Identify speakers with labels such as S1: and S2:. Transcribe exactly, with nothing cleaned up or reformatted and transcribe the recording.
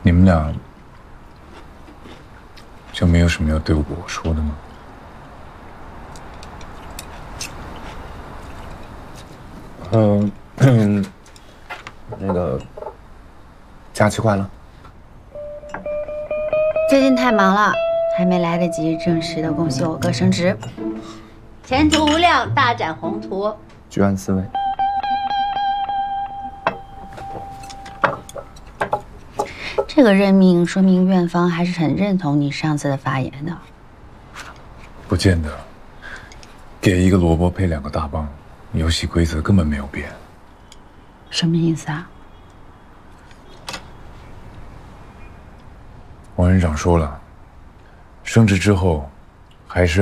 S1: 你们俩就没有什么要对我说的吗？
S2: 嗯，那个，假期快乐。
S3: 最近太忙了，还没来得及正式的恭喜我哥升职。前途无量，大展宏图。
S2: 居安思危。
S3: 这个任命说明院方还是很认同你上次的发言的。
S1: 不见得。给一个萝卜配两个大棒，游戏规则根本没有变。
S3: 什么意思啊？
S1: 王院长说了，升职之后，还是要。